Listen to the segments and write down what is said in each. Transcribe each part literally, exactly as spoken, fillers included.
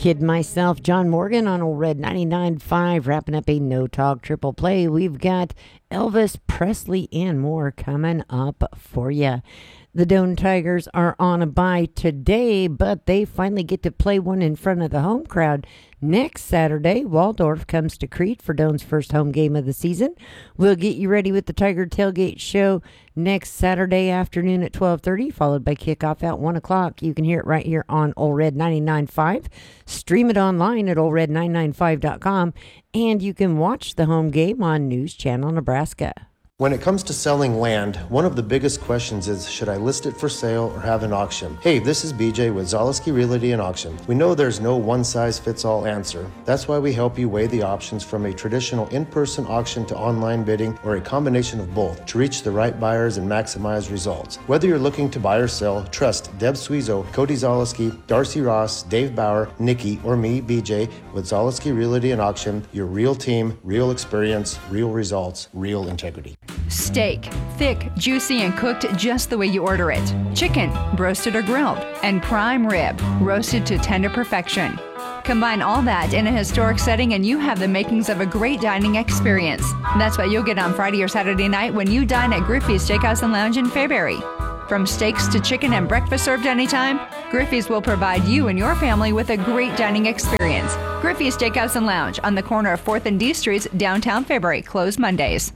Kid myself, John Morgan on Old Red ninety-nine point five, wrapping up a no-talk triple play. We've got Elvis Presley and more coming up for you. The Doane Tigers are on a bye today, but they finally get to play one in front of the home crowd next Saturday. Waldorf comes to Crete for Doane's first home game of the season. We'll get you ready with the Tiger Tailgate Show next Saturday afternoon at twelve thirty, followed by kickoff at one o'clock. You can hear it right here on Old Red ninety-nine point five. Stream it online at old red nine nine five dot com, and you can watch the home game on News Channel Nebraska. When it comes to selling land, one of the biggest questions is, should I list it for sale or have an auction? Hey, this is B J with Zaleski Realty and Auction. We know there's no one-size-fits-all answer. That's why we help you weigh the options from a traditional in-person auction to online bidding or a combination of both to reach the right buyers and maximize results. Whether you're looking to buy or sell, trust Deb Suizo, Cody Zaleski, Darcy Ross, Dave Bauer, Nikki, or me, B J, with Zaleski Realty and Auction, your real team, real experience, real results, real integrity. Steak, thick, juicy, and cooked just the way you order it. Chicken, roasted or grilled. And prime rib, roasted to tender perfection. Combine all that in a historic setting and you have the makings of a great dining experience. That's what you'll get on Friday or Saturday night when you dine at Griffey's Steakhouse and Lounge in Fairbury. From steaks to chicken and breakfast served anytime, Griffey's will provide you and your family with a great dining experience. Griffey's Steakhouse and Lounge on the corner of fourth and D Streets, downtown Fairbury, closed Mondays.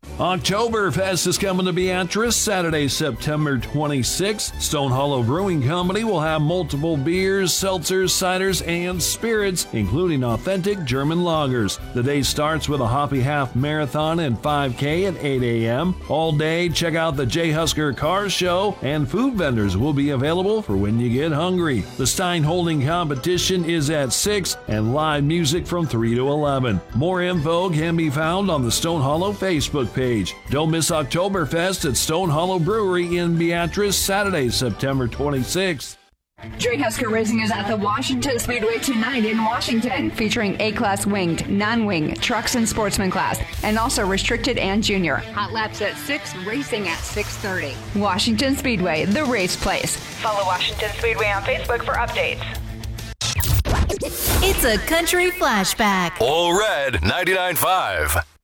Oktoberfest is coming to Beatrice Saturday, September twenty-sixth. Stone Hollow Brewing Company will have multiple beers, seltzers, ciders, and spirits, including authentic German lagers. The day starts with a Hoppy Half Marathon and five K at eight a.m. All day, check out the J. Husker Car Show, and food vendors will be available for when you get hungry. The Stein Holding competition is at six, and live music from three to eleven. More info can be found on the Stone Hollow Facebook page. Don't miss Oktoberfest at Stone Hollow Brewery in Beatrice, Saturday, September twenty-sixth. J. Husker Racing is at the Washington Speedway tonight in Washington, featuring A-Class winged, non-wing, trucks and sportsman class, and also restricted and junior. Hot laps at six, racing at six thirty. Washington Speedway, the race place. Follow Washington Speedway on Facebook for updates. It's a country flashback. All Red ninety-nine point five.